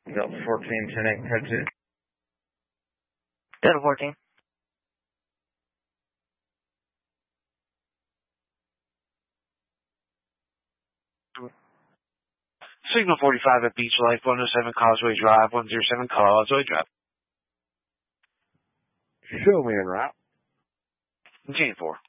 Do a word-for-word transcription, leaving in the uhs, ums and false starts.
Delta fourteen, ten eight, code two. Delta fourteen. Signal forty-five at Beach Life, one oh seven Causeway Drive, one oh seven Causeway Drive. Show me en route. Gene four.